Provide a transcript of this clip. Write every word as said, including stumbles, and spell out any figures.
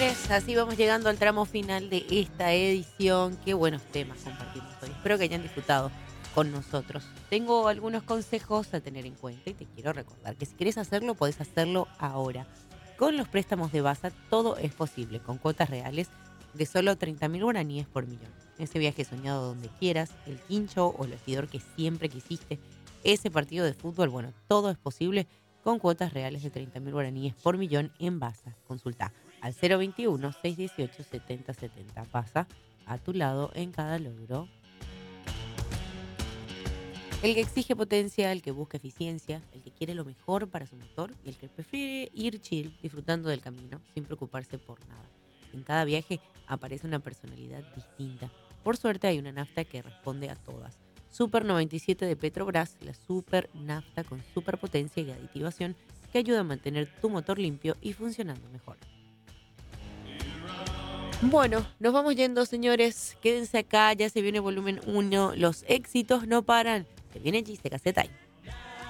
señores, así vamos llegando al tramo final de esta edición. Qué buenos temas compartimos hoy. Espero que hayan disfrutado con nosotros. Tengo algunos consejos a tener en cuenta y te quiero recordar que si quieres hacerlo, podés hacerlo ahora. Con los préstamos de Basa todo es posible, con cuotas reales de solo treinta mil guaraníes por millón. Ese viaje soñado donde quieras, el quincho o el vestidor que siempre quisiste, ese partido de fútbol, bueno, todo es posible con cuotas reales de treinta mil guaraníes por millón en Basa. Consulta al cero veintiuno, seiscientos dieciocho, setenta setenta. Basa a tu lado en cada logro. El que exige potencia, el que busca eficiencia, el que quiere lo mejor para su motor y el que prefiere ir chill, disfrutando del camino, sin preocuparse por nada. En cada viaje aparece una personalidad distinta. Por suerte hay una nafta que responde a todas. Super noventa y siete de Petrobras, la super nafta con superpotencia y aditivación que ayuda a mantener tu motor limpio y funcionando mejor. Bueno, nos vamos yendo, señores. Quédense acá, ya se viene volumen uno. Los éxitos no paran. Se viene Gise Casetay.